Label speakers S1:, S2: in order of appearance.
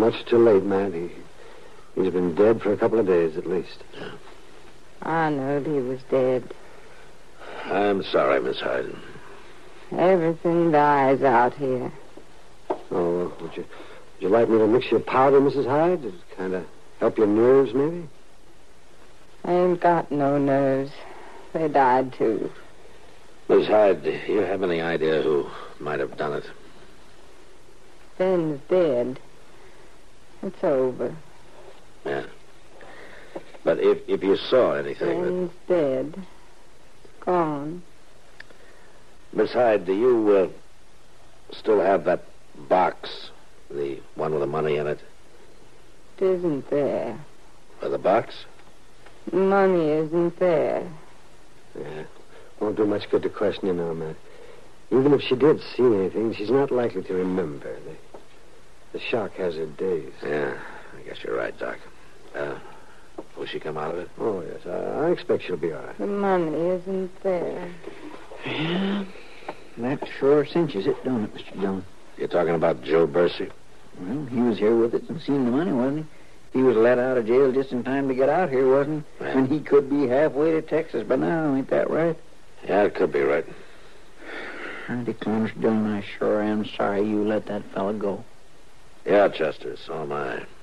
S1: much too late, Matt. He's been dead for a couple of days at least.
S2: Yeah.
S3: I knowed he was dead.
S2: I'm sorry, Miss Hyde.
S3: Everything dies out here.
S1: Oh, would you like me to mix your powder, Mrs. Hyde? To kind of help your nerves, maybe?
S3: I ain't got no nerves. They died, too.
S2: Miss Hyde, do you have any idea who might have done it?
S3: Ben's dead. It's over.
S2: Yeah. But if you saw anything...
S3: Ben's dead. Gone.
S2: Miss Hyde, do you still have that box? The one with the money in it?
S3: It isn't there.
S2: The box?
S3: Money isn't there.
S1: Yeah. Won't do much good to question you now, Matt. Even if she did see anything, she's not likely to remember. The shock has her dazed.
S2: Yeah, I guess you're right, Doc. Will she come out of it?
S1: Oh, yes. I expect she'll be all right.
S3: The money isn't there.
S4: Yeah, that sure cinches it, don't it, Mr. Dillon?
S2: You're talking about Joe Bercy?
S4: Well, he was here with it and seen the money, wasn't he? He was let out of jail just in time to get out here, wasn't he?
S2: Yeah.
S4: When he could be halfway to Texas by now, ain't that right?
S2: Yeah, it could be right.
S4: I declare, Mr. Dillon, I sure am sorry you let that fella go.
S2: Yeah, Chester, so am I.